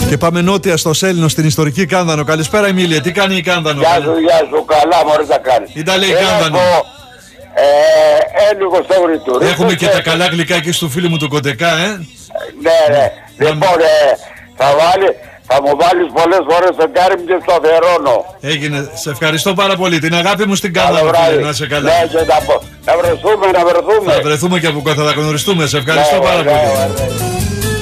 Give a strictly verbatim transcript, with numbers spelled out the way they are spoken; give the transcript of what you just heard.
Και πάμε νότια στο Σέλινο, στην ιστορική Κάνδανο. Καλησπέρα, Εμίλια. Τι κάνει η Κάνδανο? Γεια σου, γεια σου. Καλά, μωρέ τα κάνει. Ήταν λέει η Κάνδανο. Ε, έλογο στο γρητουρί. Έχουμε και τα καλά γλυκά εκεί του φίλου μου του Κοντεκά, ε. Ναι, ναι. Λοιπόν, ε, θα βάλει... Θα μου βάλεις πολλές φορές τον Κάριμ και στο Βερόνο. Έγινε. Σε ευχαριστώ πάρα πολύ. Την αγάπη μου στην Κάνδανο. Να σε καλά. Ναι, και να, να βρεθούμε, να βρεθούμε. Θα βρεθούμε και από κοντά, θα γνωριστούμε. Σε ευχαριστώ ναι, πάρα ναι, πολύ. ναι, ναι.